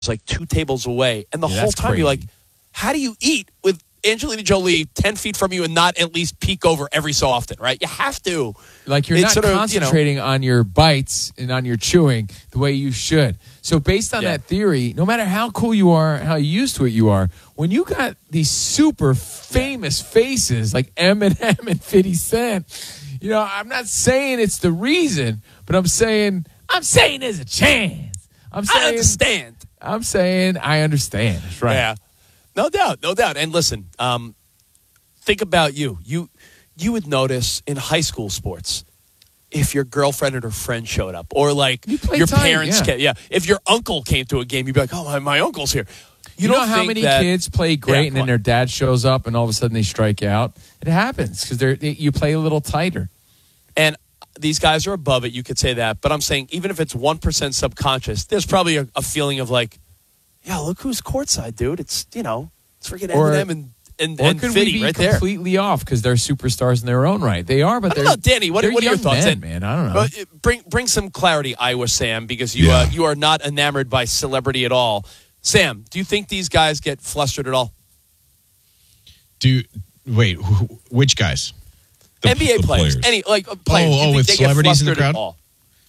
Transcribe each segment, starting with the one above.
like 2 tables away. And the whole that's time you're like, crazy. how do you eat with Angelina Jolie 10 feet from you and not at least peek over every so often, right? You have to. Like you're It's not sort of, concentrating on your bites and on your chewing the way you should. So based on Yeah. that theory, no matter how cool you are, how used to it you are, when you got these super famous faces like Eminem and 50 Cent, I'm not saying it's the reason, but I'm saying there's a chance. I understand. I'm saying I understand. That's right. Yeah. No doubt. And listen, think about you. You would notice in high school sports if your girlfriend or her friend showed up, or like your tight, parents yeah. came. Yeah. If your uncle came to a game, you'd be like, "Oh, my uncle's here." You know how many kids play great and then come their dad shows up and all of a sudden they strike out? It happens because you play a little tighter. And these guys are above it. You could say that, but I'm saying even if it's 1% subconscious, there's probably a feeling of like, yeah, look who's courtside, dude. It's it's freaking Eminem and could Fitty we be right there. completely off because they're superstars in their own right? They are, but I don't know, Danny. What are your young thoughts? men, man? I don't know. Bring some clarity, Iowa Sam, because you are not enamored by celebrity at all. Sam, do you think these guys get flustered at all? Which guys? NBA players. Any players. With they celebrities in the get flustered crowd? at all?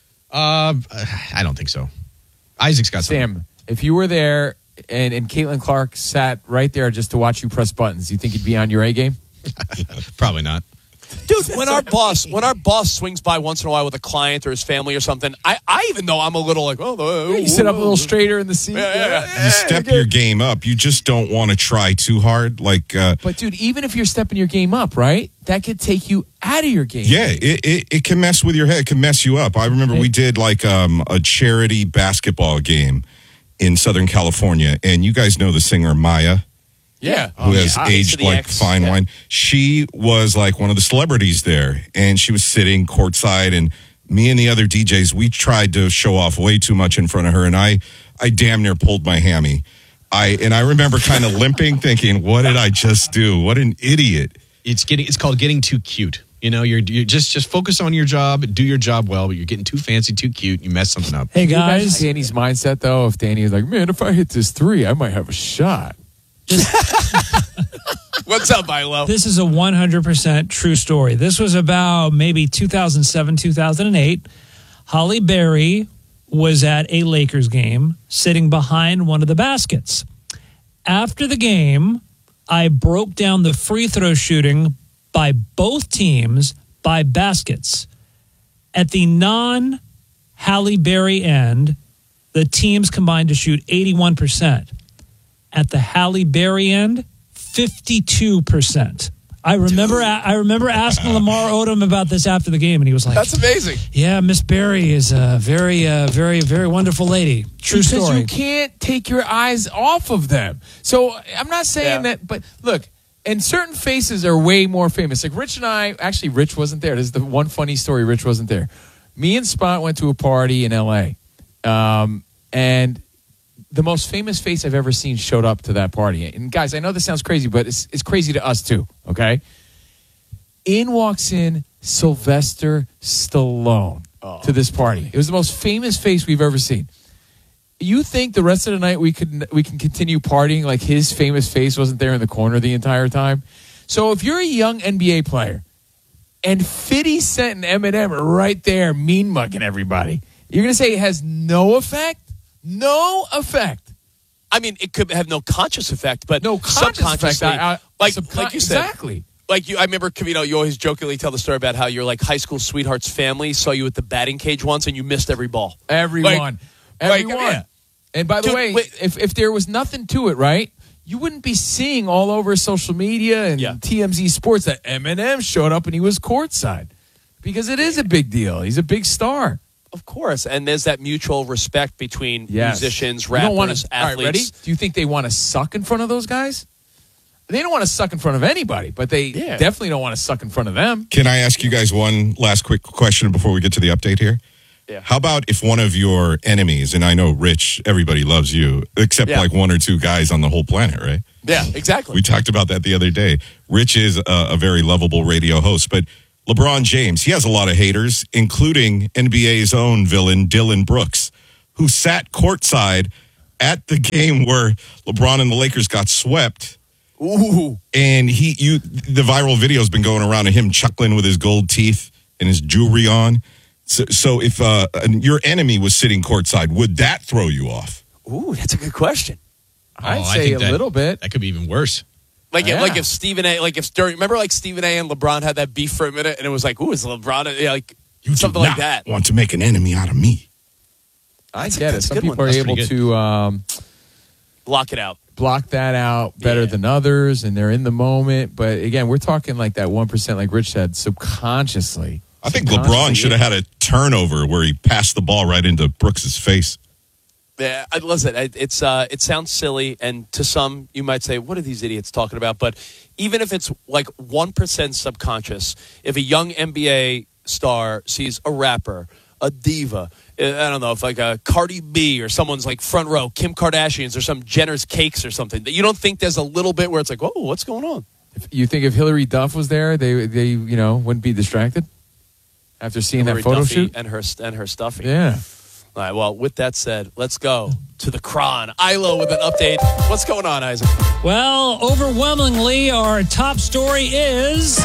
I don't think so. Isaac's got something. Sam, if you were there and Caitlin Clark sat right there just to watch you press buttons, you think you'd be on your A game? Probably not. Dude, when our boss swings by once in a while with a client or his family or something, I even know I'm a little like, You sit up a little straighter in the seat. Yeah. You step your game up. You just don't want to try too hard. But dude, even if you're stepping your game up, right? That could take you out of your game. Yeah, it can mess with your head. It can mess you up. I remember we did a charity basketball game in Southern California, and you guys know the singer Maya. Yeah. Who has aged like fine wine. She was like one of the celebrities there, and she was sitting courtside, and me and the other DJs, we tried to show off way too much in front of her, and I damn near pulled my hammy. I remember kind of limping, thinking, what did I just do? What an idiot. It's called getting too cute. You're just focus on your job, do your job well, but you're getting too fancy, too cute, you mess something up. Hey guys, Danny's mindset though, if Danny was like, man, if I hit this 3, I might have a shot. What's up, Ilo? This is a 100% true story. This was about maybe 2007, 2008. Holly Berry was at a Lakers game sitting behind one of the baskets. After the game, I broke down the free throw shooting by both teams by baskets. At the non-Halle Berry end, the teams combined to shoot 81%. At the Halle Berry end, 52%. I remember asking Lamar Odom about this after the game, and he was like, "That's amazing." Yeah, Miss Berry is a very, very, very wonderful lady. True story. Because you can't take your eyes off of them. So I'm not saying that, but look, and certain faces are way more famous. Like Rich and I, actually, Rich wasn't there. This is the one funny story. Rich wasn't there. Me and Spot went to a party in L.A., and the most famous face I've ever seen showed up to that party. And guys, I know this sounds crazy, but it's crazy to us too, okay? In walks in Sylvester Stallone to this party. It was the most famous face we've ever seen. You think the rest of the night we can continue partying like his famous face wasn't there in the corner the entire time? So if you're a young NBA player and 50 Cent and Eminem are right there mean mugging everybody, you're going to say it has no effect? No effect. I mean, it could have no conscious effect, but no subconsciously, like you said, exactly. Like I remember, you always jokingly tell the story about how your high school sweetheart's family saw you at the batting cage once and you missed every ball. Everyone. Yeah. And by the way, if there was nothing to it, right? You wouldn't be seeing all over social media and TMZ Sports that Eminem showed up and he was courtside, because it is a big deal. He's a big star. Of course, and there's that mutual respect between musicians, rappers, athletes. All right, ready? Do you think they want to suck in front of those guys? They don't want to suck in front of anybody, but they definitely don't want to suck in front of them. Can I ask you guys one last quick question before we get to the update here? Yeah. How about if one of your enemies, and I know Rich, everybody loves you, except like 1 or 2 guys on the whole planet, right? Yeah, exactly. We talked about that the other day. Rich is a very lovable radio host, but LeBron James, he has a lot of haters, including NBA's own villain, Dylan Brooks, who sat courtside at the game where LeBron and the Lakers got swept. Ooh. And the viral video has been going around of him chuckling with his gold teeth and his jewelry on. So if your enemy was sitting courtside, would that throw you off? Ooh, that's a good question. I'd say a little bit. That could be even worse. If Stephen A. Remember Stephen A. and LeBron had that beef for a minute, and it was like, ooh, is LeBron You something do like that? Want to make an enemy out of me? I get it. Some good people one. are That's able to block it out. block that out better than others, and they're in the moment. But again, we're talking like that 1%, like Rich said, subconsciously. I think LeBron should have had a turnover where he passed the ball right into Brooks's face. Yeah, listen, it sounds silly, and to some, you might say, what are these idiots talking about? But even if it's like 1% subconscious, if a young NBA star sees a rapper, a diva, I don't know, if like a Cardi B or someone's like front row, Kim Kardashian's or some Jenner's Cakes or something, that you don't think there's a little bit where it's like, oh, what's going on? You think if Hillary Duff was there, they wouldn't be distracted after seeing Hillary that photo Duffy shoot? and her stuffing. Yeah. All right, well, with that said, let's go to the Cron. Ilo with an update. What's going on, Isaac? Well, overwhelmingly, our top story is